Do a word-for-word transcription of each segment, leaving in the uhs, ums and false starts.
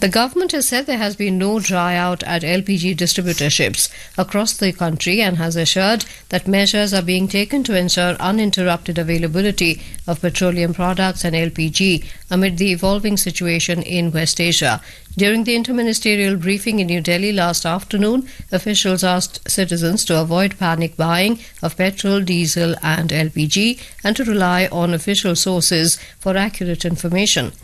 The government has said there has been no dry out at L P G distributorships across the country and has assured that measures are being taken to ensure uninterrupted availability of petroleum products and L P G amid the evolving situation in West Asia. During the interministerial briefing in New Delhi last afternoon, officials asked citizens to avoid panic buying of petrol, diesel and L P G and to rely on official sources for accurate information.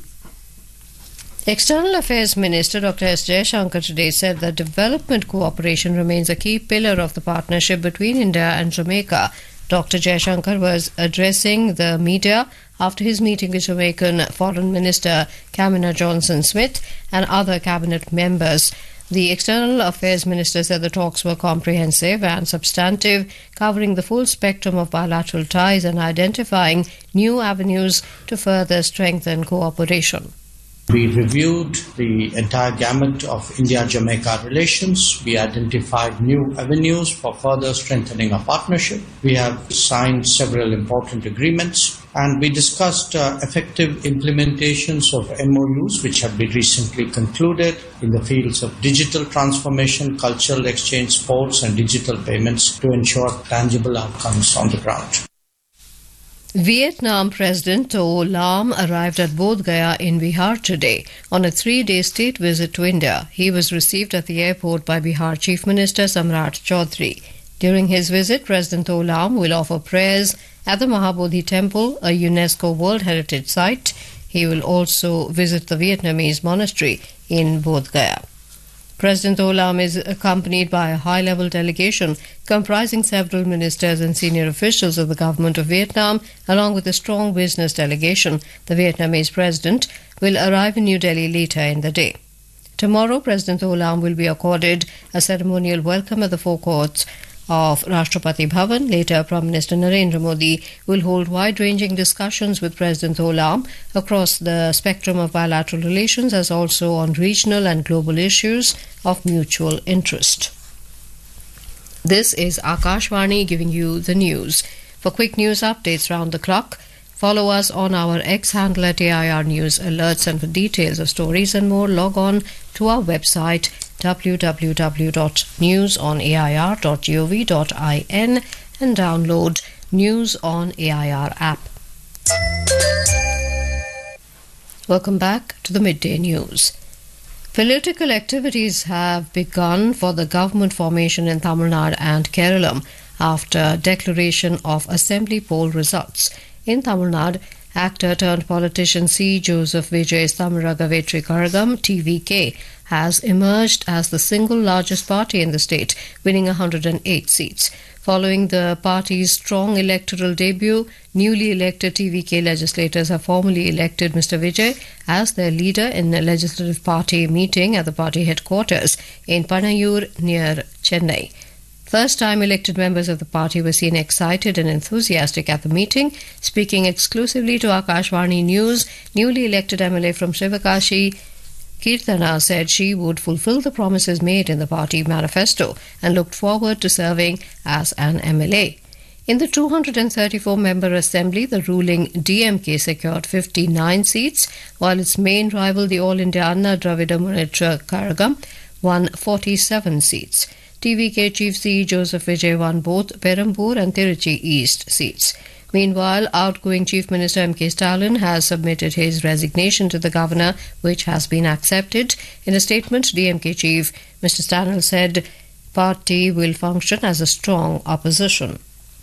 External Affairs Minister Doctor S. Jaishankar today said that development cooperation remains a key pillar of the partnership between India and Jamaica. Doctor Jaishankar was addressing the media after his meeting with Jamaican Foreign Minister Kamina Johnson-Smith and other cabinet members. The External Affairs Minister said the talks were comprehensive and substantive, covering the full spectrum of bilateral ties and identifying new avenues to further strengthen cooperation. We reviewed the entire gamut of India-Jamaica relations. We identified new avenues for further strengthening our partnership. We have signed several important agreements, and we discussed uh, effective implementations of M O Us which have been recently concluded in the fields of digital transformation, cultural exchange, sports and digital payments to ensure tangible outcomes on the ground. Vietnam President To Lam arrived at Bodh Gaya in Bihar today on a three-day state visit to India. He was received at the airport by Bihar Chief Minister Samrat Chaudhary. During his visit, President To Lam will offer prayers at the Mahabodhi Temple, a UNESCO World Heritage Site. He will also visit the Vietnamese monastery in Bodh Gaya. President To Lam is accompanied by a high-level delegation comprising several ministers and senior officials of the government of Vietnam, along with a strong business delegation. The Vietnamese president will arrive in New Delhi later in the day. Tomorrow, President To Lam will be accorded a ceremonial welcome at the forecourts of Rashtrapati Bhavan. Later, Prime Minister Narendra Modi will hold wide-ranging discussions with President To Lam across the spectrum of bilateral relations, as also on regional and global issues of mutual interest. This is Akashvani giving you the news. For quick news updates round the clock, follow us on our X handle at A I R News Alerts, and for details of stories and more, log on to our website w w w dot news on a i r dot gov dot in and download News on A I R app. Welcome back to the Midday News. Political activities have begun for the government formation in Tamil Nadu and Kerala after declaration of assembly poll results. In Tamil Nadu, actor turned politician C. Joseph Vijay's Thamizhaga Vetri Kazhagam T V K has emerged as the single largest party in the state, winning one hundred eight seats. Following the party's strong electoral debut, newly elected T V K legislators have formally elected Mister Vijay as their leader in a legislative party meeting at the party headquarters in Panayur near Chennai. First-time elected members of the party were seen excited and enthusiastic at the meeting. Speaking exclusively to Akashvani News, newly elected M L A from Sivakashi, Kirtana, said she would fulfill the promises made in the party manifesto and looked forward to serving as an M L A. In the two hundred thirty-four member assembly, the ruling D M K secured fifty-nine seats, while its main rival, the All India Anna Dravida Munnetra Kazhagam, won forty-seven seats. T V K Chief C. Joseph Vijay won both Perambur and Tiruchi East seats. Meanwhile, outgoing Chief Minister M K Stalin has submitted his resignation to the governor, which has been accepted. In a statement, D M K Chief Mister Stalin said party will function as a strong opposition.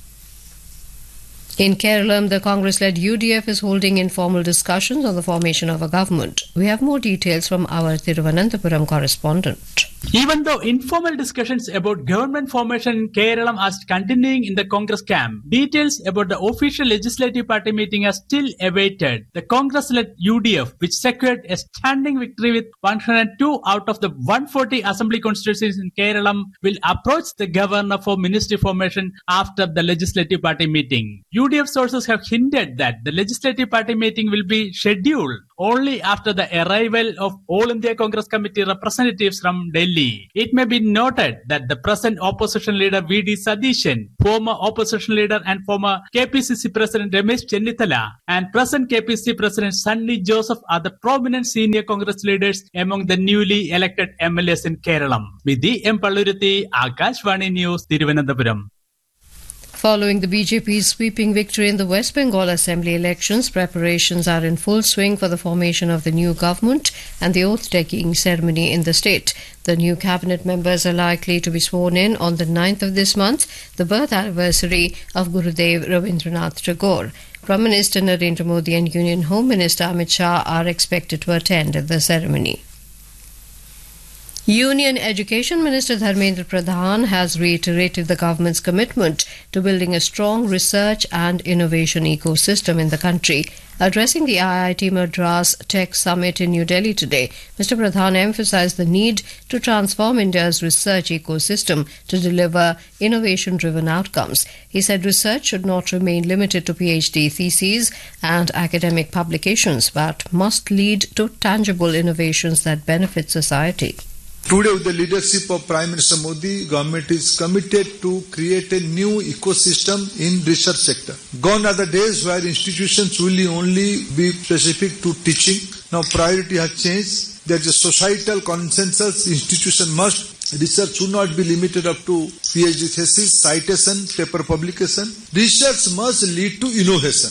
In Kerala, the Congress-led U D F is holding informal discussions on the formation of a government. We have more details from our Thiruvananthapuram correspondent. Even though informal discussions about government formation in Kerala are continuing in the Congress camp, details about the official legislative party meeting are still awaited. The Congress-led U D F, which secured a standing victory with one hundred two out of the one hundred forty assembly constituencies in Kerala, will approach the governor for ministry formation after the legislative party meeting. U D F sources have hinted that the legislative party meeting will be scheduled only after the arrival of All India Congress Committee representatives from Delhi. Delhi. It may be noted that the present opposition leader V D Sadishan, former opposition leader and former K P C C President Ramesh Chennithala, and present K P C C President Sunny Joseph are the prominent senior Congress leaders among the newly elected M L As in Kerala. Vidhi M. Palluruthi, Akashvani News, Thiruvananthapuram. Following the B J P's sweeping victory in the West Bengal Assembly elections, preparations are in full swing for the formation of the new government and the oath-taking ceremony in the state. The new cabinet members are likely to be sworn in on the ninth of this month, the birth anniversary of Gurudev Rabindranath Tagore. Prime Minister Narendra Modi and Union Home Minister Amit Shah are expected to attend the ceremony. Union Education Minister Dharmendra Pradhan has reiterated the government's commitment to building a strong research and innovation ecosystem in the country. Addressing the I I T Madras Tech Summit in New Delhi today, Mister Pradhan emphasized the need to transform India's research ecosystem to deliver innovation-driven outcomes. He said research should not remain limited to PhD theses and academic publications, but must lead to tangible innovations that benefit society. Today, with the leadership of Prime Minister Modi, government is committed to create a new ecosystem in research sector. Gone are the days where institutions will only be specific to teaching. Now priority has changed. There is a societal consensus. Institution must, research should not be limited up to PhD thesis, citation, paper publication. Research must lead to innovation.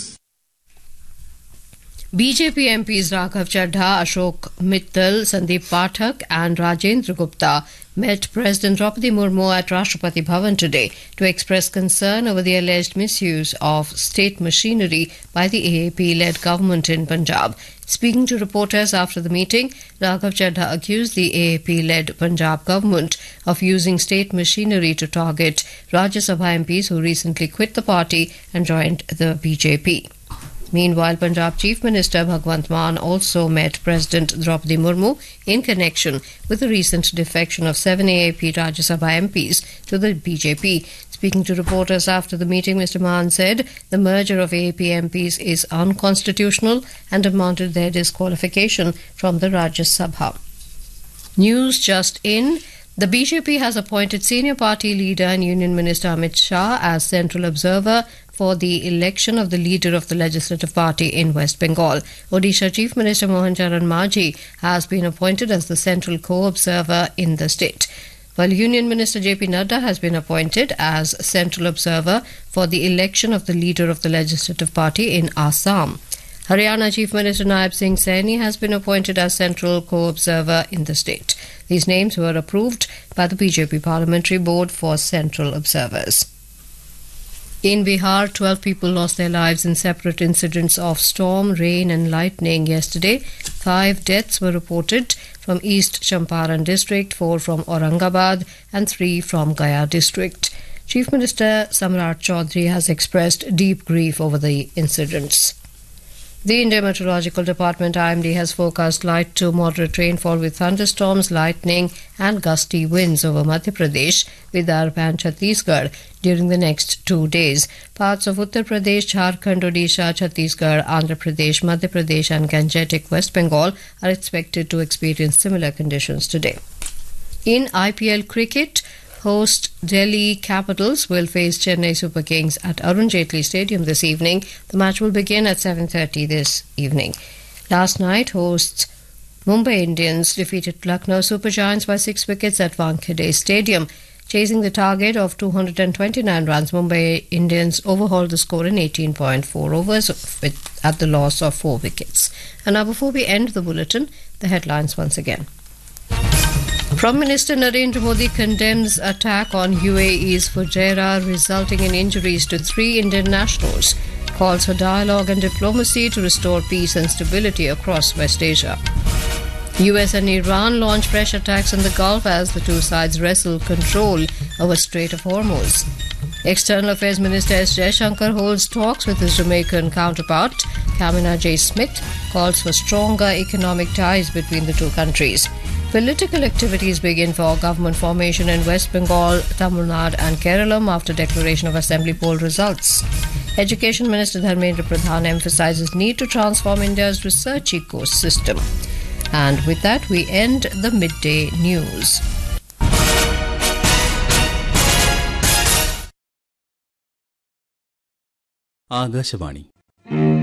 B J P M Ps Raghav Chadha, Ashok Mittal, Sandeep Pathak and Rajendra Gupta met President Draupadi Murmu at Rashtrapati Bhavan today to express concern over the alleged misuse of state machinery by the A A P-led government in Punjab. Speaking to reporters after the meeting, Raghav Chadha accused the A A P-led Punjab government of using state machinery to target Rajya Sabha M Ps who recently quit the party and joined the B J P. Meanwhile, Punjab Chief Minister Bhagwant Mann also met President Draupadi Murmu in connection with the recent defection of seven A A P Rajya Sabha M Ps to the B J P. Speaking to reporters after the meeting, Mister Mann said the merger of A A P M Ps is unconstitutional and demanded their disqualification from the Rajya Sabha. News just in. The B J P has appointed senior party leader and Union Minister Amit Shah as central observer for the election of the leader of the Legislative Party in West Bengal. Odisha Chief Minister Mohan Charan Majhi has been appointed as the central co-observer in the state, while Union Minister J P Nadda has been appointed as central observer for the election of the leader of the Legislative Party in Assam. Haryana Chief Minister Naib Singh Saini has been appointed as central co-observer in the state. These names were approved by the B J P Parliamentary Board for central observers. In Bihar, twelve people lost their lives in separate incidents of storm, rain and lightning yesterday. Five deaths were reported from East Champaran district, four from Aurangabad and three from Gaya district. Chief Minister Samrat Chaudhary has expressed deep grief over the incidents. The Indian Meteorological Department I M D has forecast light to moderate rainfall with thunderstorms, lightning and gusty winds over Madhya Pradesh, Vidarbha and Chhattisgarh during the next two days. Parts of Uttar Pradesh, Jharkhand, Odisha, Chhattisgarh, Andhra Pradesh, Madhya Pradesh and Gangetic West Bengal are expected to experience similar conditions today. In I P L cricket, host Delhi Capitals will face Chennai Super Kings at Arun Jaitley Stadium this evening. The match will begin at seven thirty this evening. Last night, hosts Mumbai Indians defeated Lucknow Super Giants by six wickets at Wankhede Stadium. Chasing the target of two hundred twenty-nine runs, Mumbai Indians overhauled the score in eighteen point four overs with, at the loss of four wickets. And now, before we end the bulletin, the headlines once again. Prime Minister Narendra Modi condemns attack on U A E's Fujairah resulting in injuries to three Indian nationals. Calls for dialogue and diplomacy to restore peace and stability across West Asia. U S and Iran launch fresh attacks in the Gulf as the two sides wrestle control over Strait of Hormuz. External Affairs Minister S. Jaishankar holds talks with his Jamaican counterpart, Kamina J. Smith, calls for stronger economic ties between the two countries. Political activities begin for government formation in West Bengal, Tamil Nadu and Kerala after declaration of assembly poll results. Education Minister Dharmendra Pradhan emphasizes need to transform India's research ecosystem. And with that, we end the midday news. Akashvani